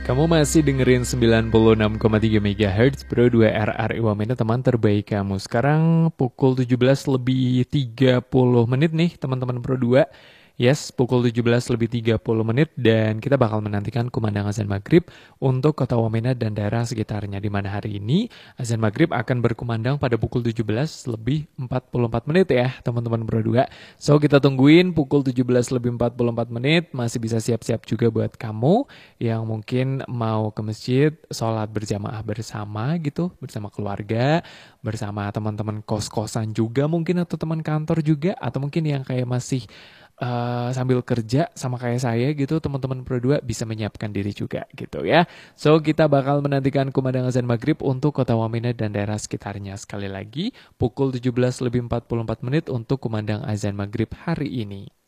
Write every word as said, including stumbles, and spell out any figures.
Kamu masih dengerin sembilan puluh enam koma tiga MHz Pro dua R R I Wamena, teman terbaik kamu. Sekarang pukul tujuh belas lebih tiga puluh menit nih teman-teman Pro dua. Yes, pukul tujuh belas lebih tiga puluh menit dan kita bakal menantikan kumandang azan maghrib untuk kota Wamena dan daerah sekitarnya, di mana hari ini azan maghrib akan berkumandang pada pukul tujuh belas lebih empat puluh empat menit ya teman-teman Pro dua. So kita tungguin pukul tujuh belas lebih empat puluh empat menit, masih bisa siap-siap juga buat kamu yang mungkin mau ke masjid, sholat berjamaah bersama gitu, bersama keluarga, bersama teman-teman kos-kosan juga mungkin, atau teman kantor juga, atau mungkin yang kayak masih uh, sambil kerja sama kayak saya gitu, teman-teman Pro dua bisa menyiapkan diri juga gitu ya. So kita bakal menantikan kumandang azan maghrib untuk kota Wamena dan daerah sekitarnya. Sekali lagi, pukul tujuh belas lebih empat puluh empat menit untuk kumandang azan maghrib hari ini.